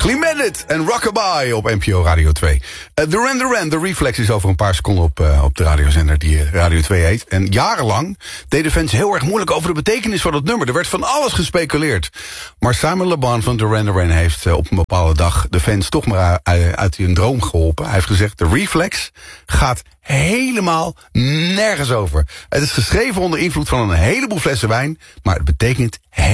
Clean Bandit en Rockabye op NPO Radio 2. Duran Duran, de Reflex is over een paar seconden op de radiozender die Radio 2 heet. En jarenlang deden fans heel erg moeilijk over de betekenis van het nummer. Er werd van alles gespeculeerd. Maar Simon Le Bon van Duran Duran heeft op een bepaalde dag de fans toch maar uit hun droom geholpen. Hij heeft gezegd, de Reflex gaat helemaal nergens over. Het is geschreven onder invloed van een heleboel flessen wijn, maar het betekent